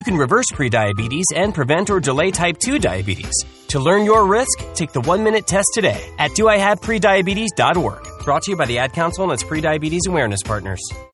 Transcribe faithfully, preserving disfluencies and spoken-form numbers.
can reverse prediabetes and prevent or delay type two diabetes. To learn your risk, take the one-minute test today at do I have prediabetes dot org. Brought to you by the Ad Council and its prediabetes awareness partners.